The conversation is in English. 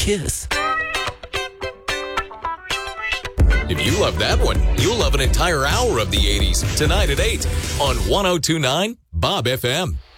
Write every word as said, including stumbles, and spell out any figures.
kiss. If you love that one, you'll love an entire hour of the eighties tonight at eight on one oh two point nine Bob F M.